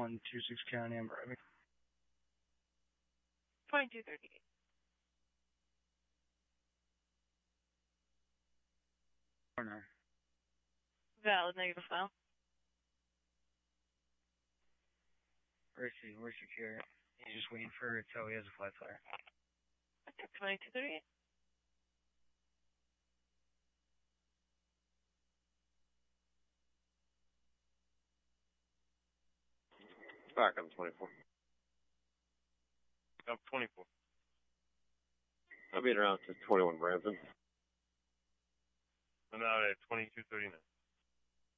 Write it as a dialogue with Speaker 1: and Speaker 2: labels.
Speaker 1: 2126 County, I'm driving.
Speaker 2: 2238.
Speaker 1: Corner.
Speaker 2: Valid negative file.
Speaker 1: We're secure. He's just waiting for it, so he has a flat tire.
Speaker 2: Okay, 2238.
Speaker 3: Back on 24.
Speaker 4: I'm 24.
Speaker 3: I'll be around to 21 Branson.
Speaker 4: I'm out at 2239.